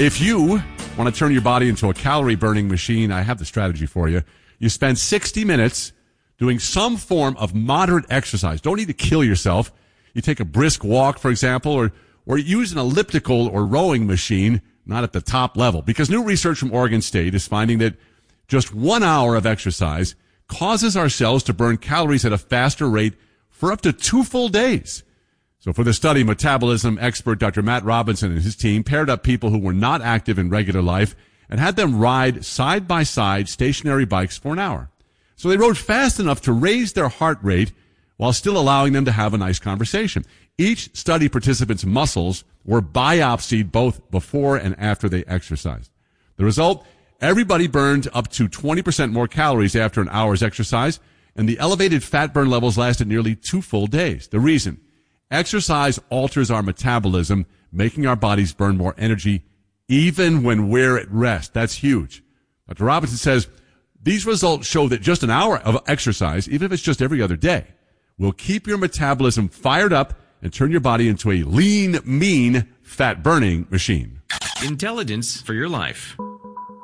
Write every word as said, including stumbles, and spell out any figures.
If you want to turn your body into a calorie-burning machine, I have the strategy for you. You spend sixty minutes doing some form of moderate exercise. Don't need to kill yourself. You take a brisk walk, for example, or, or use an elliptical or rowing machine, not at the top level. Because new research from Oregon State is finding that just one hour of exercise causes our cells to burn calories at a faster rate for up to two full days. So for the study, metabolism expert Doctor Matt Robinson and his team paired up people who were not active in regular life and had them ride side-by-side stationary bikes for an hour. So they rode fast enough to raise their heart rate while still allowing them to have a nice conversation. Each study participant's muscles were biopsied both before and after they exercised. The result, everybody burned up to twenty percent more calories after an hour's exercise, and the elevated fat burn levels lasted nearly two full days. The reason? Exercise alters our metabolism, making our bodies burn more energy even when we're at rest. That's huge. Doctor Robinson says these results show that just an hour of exercise, even if it's just every other day, will keep your metabolism fired up and turn your body into a lean, mean, fat-burning machine. Intelligence for your life.